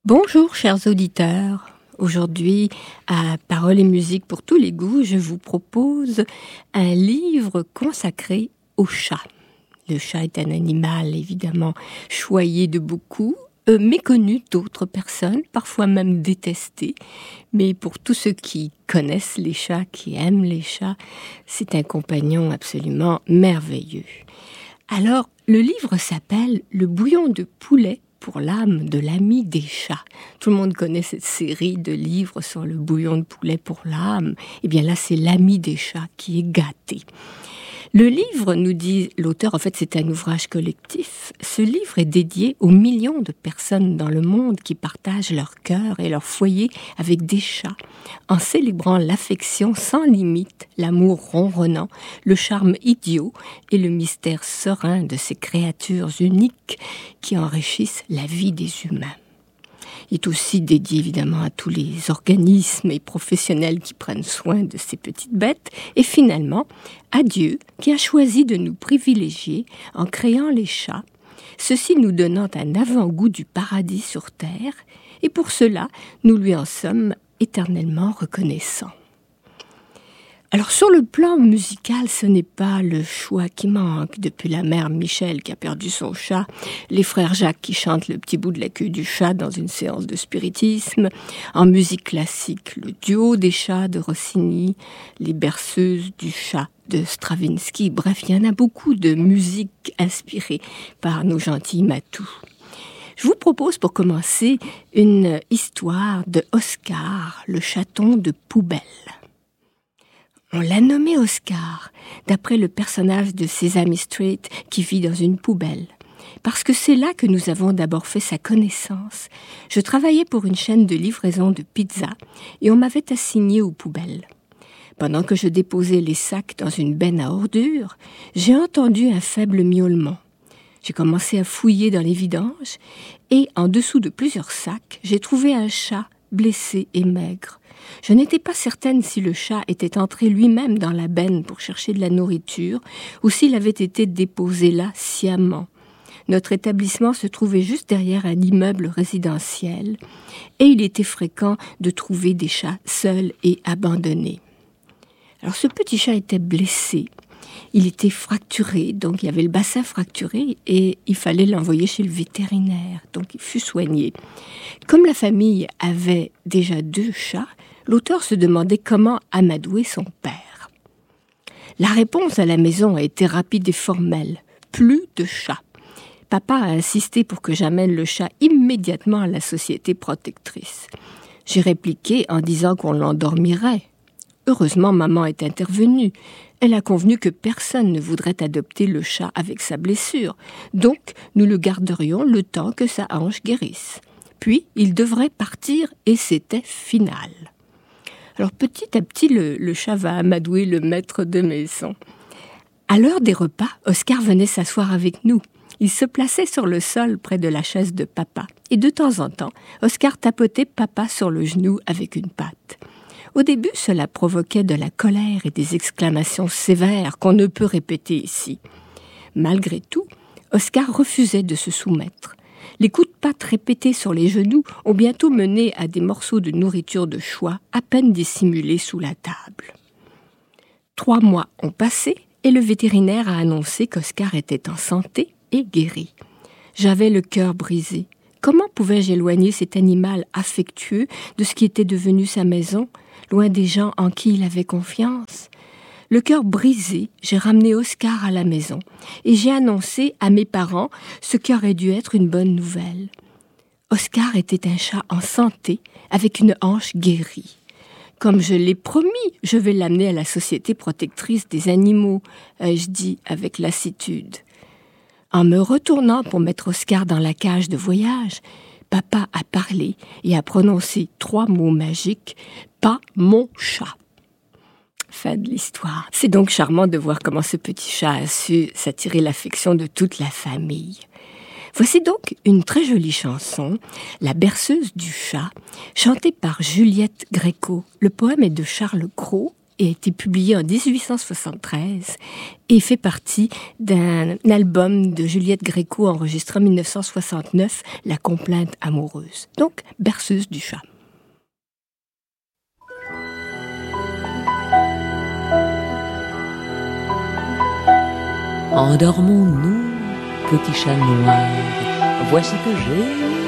Bonjour chers auditeurs, aujourd'hui à Paroles et musique pour tous les goûts, je vous propose un livre consacré au chat. Le chat est un animal évidemment choyé de beaucoup, méconnu d'autres personnes, parfois même détesté, mais pour tous ceux qui connaissent les chats, qui aiment les chats, c'est un compagnon absolument merveilleux. Alors, le livre s'appelle « Le bouillon de poulet pour l'âme de l'ami des chats ». Tout le monde connaît cette série de livres sur le bouillon de poulet pour l'âme. Eh bien là, c'est l'ami des chats qui est gâté. Le livre, nous dit l'auteur, en fait c'est un ouvrage collectif. Ce livre est dédié aux millions de personnes dans le monde qui partagent leur cœur et leur foyer avec des chats, en célébrant l'affection sans limite, l'amour ronronnant, le charme idiot et le mystère serein de ces créatures uniques qui enrichissent la vie des humains. Il est aussi dédié évidemment à tous les organismes et professionnels qui prennent soin de ces petites bêtes et finalement à Dieu qui a choisi de nous privilégier en créant les chats, ceci nous donnant un avant-goût du paradis sur terre et pour cela nous lui en sommes éternellement reconnaissants. Alors sur le plan musical, ce n'est pas le choix qui manque. Depuis la mère Michel qui a perdu son chat, les frères Jacques qui chantent le petit bout de la queue du chat dans une séance de spiritisme, en musique classique, le duo des chats de Rossini, les berceuses du chat de Stravinsky. Bref, il y en a beaucoup de musique inspirée par nos gentils matous. Je vous propose pour commencer une histoire de Oscar, le chaton de poubelle. On l'a nommé Oscar, d'après le personnage de Sesame Street qui vit dans une poubelle. Parce que c'est là que nous avons d'abord fait sa connaissance. Je travaillais pour une chaîne de livraison de pizza et on m'avait assigné aux poubelles. Pendant que je déposais les sacs dans une benne à ordures, j'ai entendu un faible miaulement. J'ai commencé à fouiller dans les vidanges et, en dessous de plusieurs sacs, j'ai trouvé un chat blessé et maigre. Je n'étais pas certaine si le chat était entré lui-même dans la benne pour chercher de la nourriture ou s'il avait été déposé là sciemment. Notre établissement se trouvait juste derrière un immeuble résidentiel et il était fréquent de trouver des chats seuls et abandonnés. Alors ce petit chat était blessé. Il était fracturé, donc il y avait le bassin fracturé et il fallait l'envoyer chez le vétérinaire. Donc il fut soigné. Comme la famille avait déjà 2 chats, l'auteur se demandait comment amadouer son père. La réponse à la maison a été rapide et formelle. Plus de chats. Papa a insisté pour que j'amène le chat immédiatement à la société protectrice. J'ai répliqué en disant qu'on l'endormirait. Heureusement, maman est intervenue. Elle a convenu que personne ne voudrait adopter le chat avec sa blessure. Donc, nous le garderions le temps que sa hanche guérisse. Puis, il devrait partir et c'était final. Alors, petit à petit, le chat va amadouer le maître de maison. À l'heure des repas, Oscar venait s'asseoir avec nous. Il se plaçait sur le sol près de la chaise de papa. Et de temps en temps, Oscar tapotait papa sur le genou avec une patte. Au début, cela provoquait de la colère et des exclamations sévères qu'on ne peut répéter ici. Malgré tout, Oscar refusait de se soumettre. Les coups de patte répétés sur les genoux ont bientôt mené à des morceaux de nourriture de choix à peine dissimulés sous la table. 3 mois ont passé et le vétérinaire a annoncé qu'Oscar était en santé et guéri. J'avais le cœur brisé. Comment pouvais-je éloigner cet animal affectueux de ce qui était devenu sa maison, loin des gens en qui il avait confiance? Le cœur brisé, j'ai ramené Oscar à la maison et j'ai annoncé à mes parents ce qui aurait dû être une bonne nouvelle. Oscar était un chat en santé, avec une hanche guérie. Comme je l'ai promis, je vais l'amener à la Société protectrice des animaux, ai-je dit avec lassitude. En me retournant pour mettre Oscar dans la cage de voyage, papa a parlé et a prononcé 3 mots magiques, « pas mon chat ». Fin de l'histoire. C'est donc charmant de voir comment ce petit chat a su s'attirer l'affection de toute la famille. Voici donc une très jolie chanson, La berceuse du chat, chantée par Juliette Gréco. Le poème est de Charles Cros a été publié en 1873 et fait partie d'un album de Juliette Gréco enregistré en 1969, La complainte amoureuse. Donc, berceuse du chat. Endormons-nous, petit chat noir, voici que j'ai